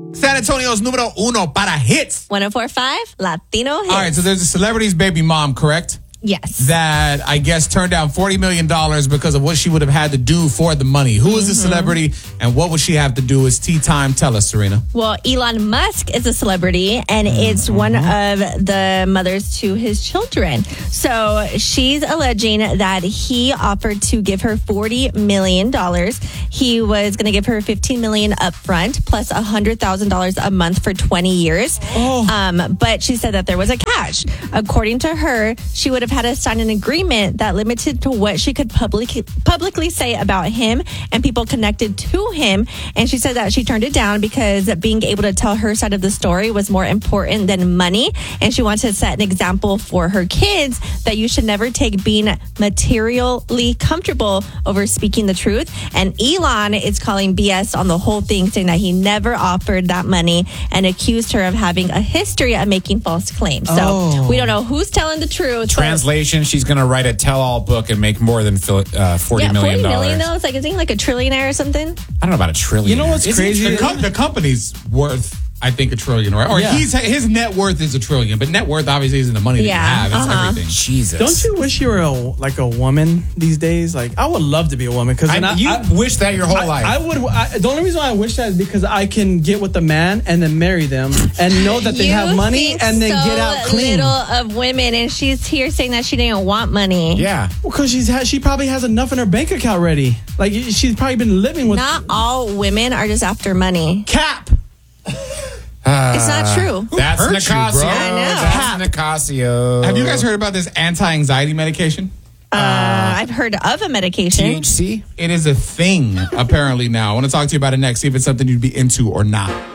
San Antonio's número uno para hits. 104.5 Latino Hits. All right, so there's a celebrity's baby mom, correct? Yes. That I guess turned down $40 million because of what she would have had to do for the money. Who is the celebrity and what would she have to do? Is tea time. Tell us, Serena. Well, Elon Musk is a celebrity, and it's one of the mothers to his children. So she's alleging that he offered to give her $40 million. He was going to give her $15 million upfront plus $100,000 a month for 20 years. But she said that there was a catch. According to her, she would have had to sign an agreement that limited to what she could publicly say about him and people connected to him. And she said that she turned it down because being able to tell her side of the story was more important than money. And she wanted to set an example for her kids that you should never take being materially comfortable over speaking the truth. And Elon is calling BS on the whole thing, saying that he never offered that money and accused her of having a history of making false claims. So we don't know who's telling the truth. Translation, she's going to write a tell-all book and make more than $40 million. $40 million, though? It's like, is he like a trillionaire or something? I don't know about a trillion. You know what's crazy? The company's worth, I think, $1 trillion, right? Or his net worth is $1 trillion, but net worth obviously isn't the money that you have. It's everything. Jesus. Don't you wish you were a woman these days? Like, I would love to be a woman. You wish that your whole life. I would. The only reason why I wish that is because I can get with a man and then marry them and know that they have money and then get out clean. Little of women, and she's here saying that she didn't want money. Yeah. Because she probably has enough in her bank account already. Like, she's probably been living with. Not all women are just after money. Cap. It's not true. That's hurt you, Nicasio. bro? I know. That's Nicasio. Have you guys heard about this anti-anxiety medication? I've heard of a medication. THC? It is a thing, apparently, now. I want to talk to you about it next, see if it's something you'd be into or not.